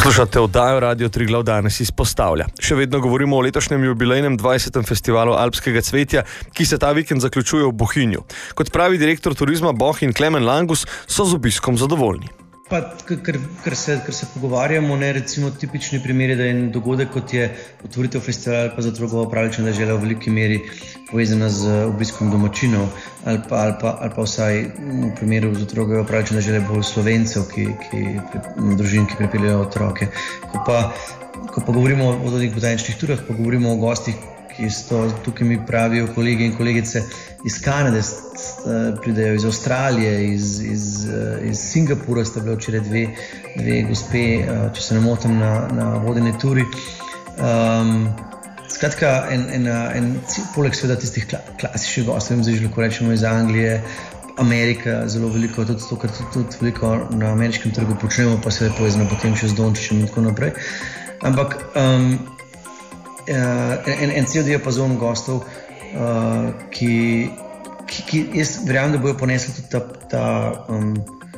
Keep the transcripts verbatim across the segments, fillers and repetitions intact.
Poslušate oddajo Radio Triglav danes izpostavlja. Še vedno govorimo o letošnjem jubilejnem dvajsetem festivalu alpskega cvetja, ki se ta vikend zaključuje v Bohinju. Kot pravi direktor turizma Bohinj Klemen Langus, so z obiskom zadovoljni. Pa, ker, ker, se, ker se pogovarjamo, ne, recimo tipični primeri, da je en dogodek, kot je otvoritev festivala ali pa za Otrokovo pravljično deželo v veliki meri povezana z obiskom domačinov ali pa, ali pa, ali pa vsaj v primeru z Otrokovo pravljično deželo bolj Slovencev, ki, ki, družin, ki pripeljejo otroke. Ko pa, ko pa govorimo o teh botaničnih turah, pa govorimo o gostih, ki so tukaj, mi pravijo kolegi in kolegice iz Kanade, pridejo iz Avstralije, iz, iz, iz Singapura, sta bile včeraj dve, dve gospe, če se ne motim, na, na vodeni turi. Um, skratka, en, en, en, poleg seveda tistih kla, klasičnih gostov, zdaj že lahko rečemo iz Anglije, Amerika, zelo veliko, tudi to, kar tudi veliko na ameriškem trgu počnemo, pa se je povezano potem še z Dončićem in tako naprej. Ampak um, Uh, en, en cel diapazon gostov, uh, ki, ki, ki jaz verjamem, da bojo ponesli tudi ta, ta, um,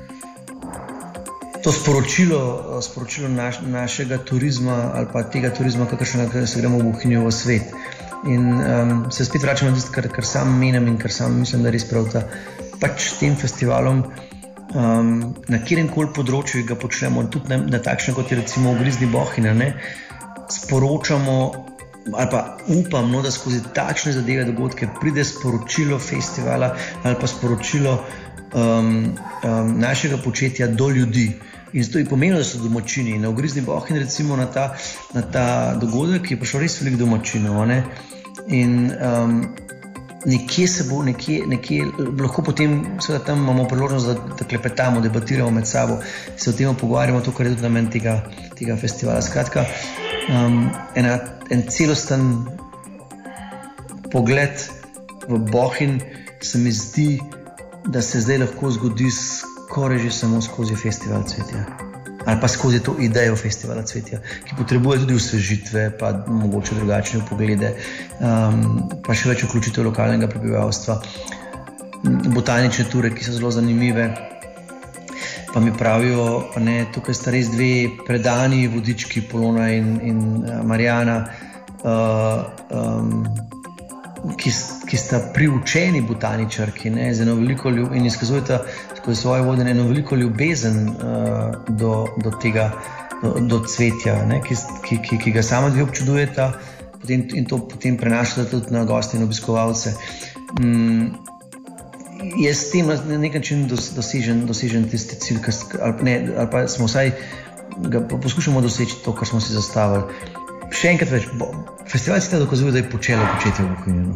to sporočilo, sporočilo naš, našega turizma ali pa tega turizma, kakršnega se gremo v Bohinju v svet. In um, se spet vračamo na tisto, kar, kar sam menim in kar sam mislim, da res prav ta pač tem festivalom um, na kjeremkoli področju ga počnemo, tudi na, na takšne, kot je recimo v Grizni Bohinja, ne, sporočamo ali pa upam, no, da skozi takšne zadeve, dogodke pride sporočilo festivala ali pa sporočilo um, um, našega početja do ljudi. In zato je pomenilo, da so domačini. Na Grizni Bohinji recimo na ta, na ta dogodek je prišlo res veliko domačinov, ne? In um, nekje se bo, nekje, nekje lahko potem, seveda tam imamo priložnost, da, da klepetamo, debatiramo med sabo, se o tem pogovarjamo, to, kar je tudi namen tega, tega festivala. Skratka, um, ena en celosten pogled v Bohinj se mi zdi, da se zdaj lahko zgodi skoraj že samo skozi festival cvetja. Ali pa skozi to idejo festivala cvetja, ki potrebuje tudi osvežitve, pa mogoče drugačne poglede, um, pa še več vključitev lokalnega prebivalstva, botanične ture, ki so zelo zanimive. Pa mi pravijo, pa ne, tukaj sta res dve predani vodički, Polona in, in Marjana, uh, um, ki, ki sta priučeni botaničarki, ne, z eno veliko ljub, in izkazujeta skozi svoje vodenje eno veliko ljubezen uh, do, do tega, do, do cvetja, ne, ki, ki, ki, ki ga sama dve občudujeta, potem, in to potem prenašata tudi na goste in obiskovalce. Um, Jaz s tem na nek način dosežen, dosežen tisti cilj, ali, ne, ali pa smo vsaj ga poskušamo doseči to, kar smo si zastavili. Še enkrat več, bo, festival cvetja dokazuje, da je počelo početi v Bohinju.